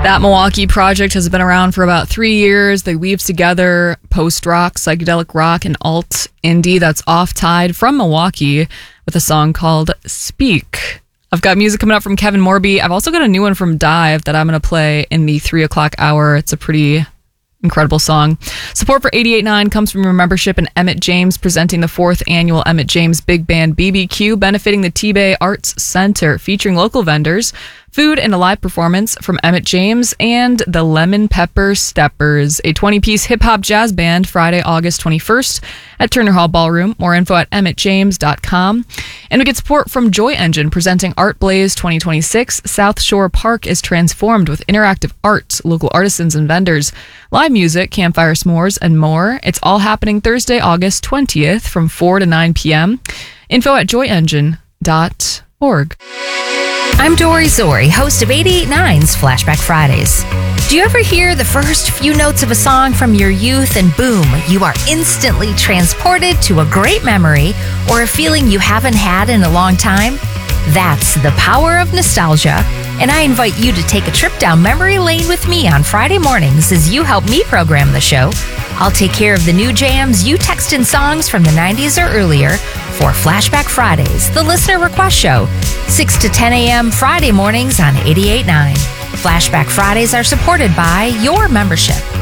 That Milwaukee project has been around for about 3 years. They weave together post-rock, psychedelic rock, and alt indie. That's Off Tide from Milwaukee with a song called Speak. I've got music coming up from Kevin Morby. I've also got a new one from Dive that I'm going to play in the 3 o'clock hour. It's a pretty incredible song. Support for 88.9 comes from your membership in Emmett James, presenting the 4th annual Emmett James Big Band BBQ, benefiting the T-Bay Arts Center, featuring local vendors, food, and a live performance from Emmett James and the Lemon Pepper Steppers, a 20-piece hip-hop jazz band, Friday, August 21st at Turner Hall Ballroom. More info at emmettjames.com. And we get support from Joy Engine, presenting Art Blaze 2026. South Shore Park is transformed with interactive art, local artisans and vendors, live music, campfire s'mores, and more. It's all happening Thursday, August 20th from 4 to 9 p.m. Info at joyengine.org. I'm Dory Zori, host of 88.9's Flashback Fridays. Do you ever hear the first few notes of a song from your youth and boom, you are instantly transported to a great memory or a feeling you haven't had in a long time? That's the power of nostalgia, and I invite you to take a trip down memory lane with me on Friday mornings as you help me program the show. I'll take care of the new jams you text in songs from the 90s or earlier for Flashback Fridays, the listener request show, 6 to 10 a.m. Friday mornings on 88.9. Flashback Fridays are supported by your membership.